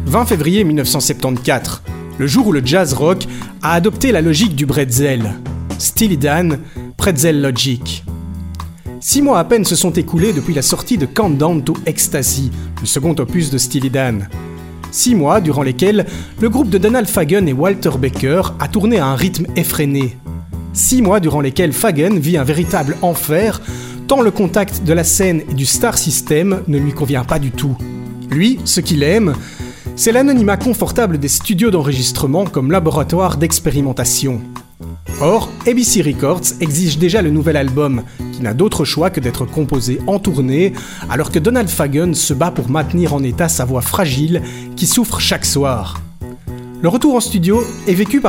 20 février 1974, le jour où le jazz rock a adopté la logique du bretzel. Steely Dan, Pretzel Logic. 6 mois à peine se sont écoulés depuis la sortie de Countdown to Ecstasy, le second opus de Steely Dan. 6 mois durant lesquels le groupe de Donald Fagen et Walter Becker a tourné à un rythme effréné. 6 mois durant lesquels Fagen vit un véritable enfer, tant le contact de la scène et du star system ne lui convient pas du tout. Lui, ce qu'il aime, c'est l'anonymat confortable des studios d'enregistrement comme laboratoire d'expérimentation. Or, ABC Records exige déjà le nouvel album, qui n'a d'autre choix que d'être composé en tournée, alors que Donald Fagen se bat pour maintenir en état sa voix fragile, qui souffre chaque soir. Le retour en studio est vécu par